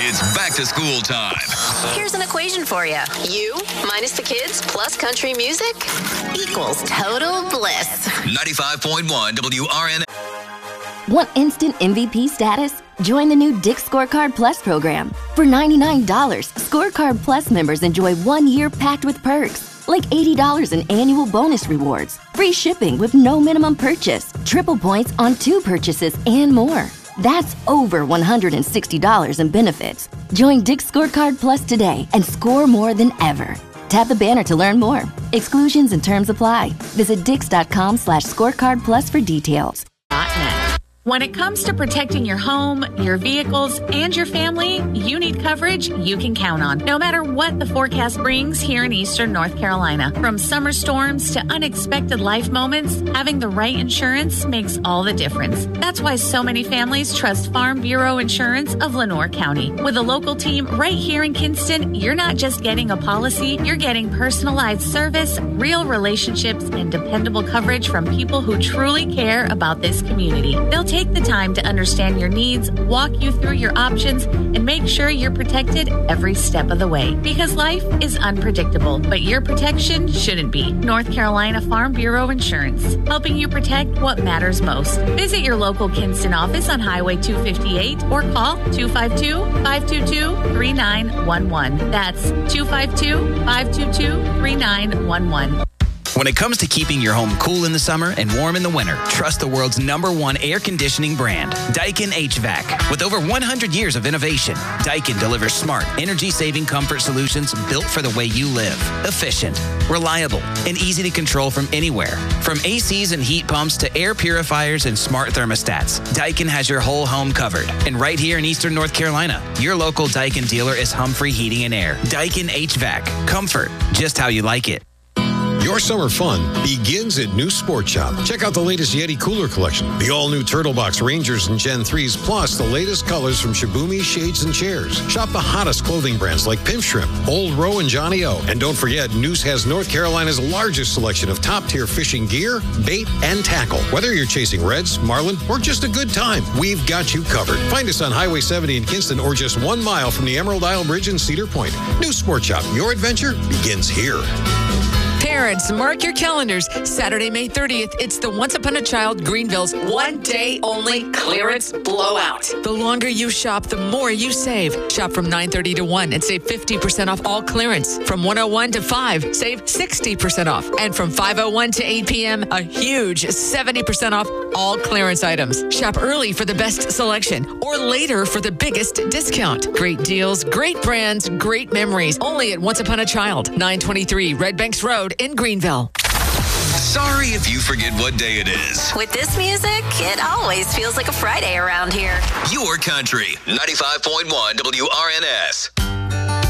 It's back to school time. Here's an equation for you. You minus the kids plus country music equals total bliss. 95.1 WRN. Want instant MVP status? Join the new Dick's Scorecard Plus program. For $99, Scorecard Plus members enjoy 1 year packed with perks, like $80 in annual bonus rewards, free shipping with no minimum purchase, triple points on 2 purchases, and more. That's over $160 in benefits. Join Dick's Scorecard Plus today and score more than ever. Tap the banner to learn more. Exclusions and terms apply. Visit dix.com/scorecard plus for details. When it comes to protecting your home, your vehicles, and your family, you need coverage you can count on, no matter what the forecast brings here in Eastern North Carolina. From summer storms to unexpected life moments, having the right insurance makes all the difference. That's why so many families trust Farm Bureau Insurance of Lenoir County. With a local team right here in Kinston, you're not just getting a policy, you're getting personalized service, real relationships, and dependable coverage from people who truly care about this community. They'll take the time to understand your needs, walk you through your options, and make sure you're protected every step of the way. Because life is unpredictable, but your protection shouldn't be. North Carolina Farm Bureau Insurance, helping you protect what matters most. Visit your local Kinston office on Highway 258 or call 252-522-3911. That's 252-522-3911. When it comes to keeping your home cool in the summer and warm in the winter, trust the world's #1 air conditioning brand, Daikin HVAC. With over 100 years of innovation, Daikin delivers smart, energy-saving comfort solutions built for the way you live. Efficient, reliable, and easy to control from anywhere. From ACs and heat pumps to air purifiers and smart thermostats, Daikin has your whole home covered. And right here in Eastern North Carolina, your local Daikin dealer is Humphrey Heating and Air. Daikin HVAC. Comfort, just how you like it. Your summer fun begins at New Sport Shop. Check out the latest Yeti cooler collection, the all-new Turtle Box Rangers and Gen 3s, plus the latest colors from Shibumi Shades and Chairs. Shop the hottest clothing brands like Pimp Shrimp, Old Row, and Johnny O. And don't forget, Noose has North Carolina's largest selection of top-tier fishing gear, bait, and tackle. Whether you're chasing reds, marlin, or just a good time, we've got you covered. Find us on Highway 70 in Kinston or just 1 mile from the Emerald Isle Bridge in Cedar Point. New Sport Shop, your adventure begins here. Parents, mark your calendars. Saturday, May 30th, it's the Once Upon a Child Greenville's one-day-only clearance blowout. The longer you shop, the more you save. Shop from 9:30 to 1 and save 50% off all clearance. From 1:01 to 5, save 60% off. And from 5:01 to 8 p.m., a huge 70% off all clearance items. Shop early for the best selection or later for the biggest discount. Great deals, great brands, great memories. Only at Once Upon a Child, 923 Red Banks Road in Greenville. Sorry if you forget what day it is. With this music, it always feels like a Friday around here. Your country, 95.1 WRNS.